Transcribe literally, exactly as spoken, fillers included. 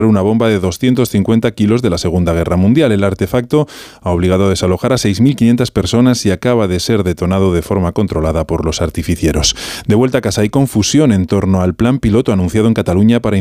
una bomba de doscientos cincuenta kilos de la Segunda Guerra Mundial. El artefacto ha obligado a desalojar a seis mil quinientas personas y acaba de ser detonado de forma controlada por los artificieros. De vuelta a casa, hay confusión en torno al plan piloto anunciado en Cataluña para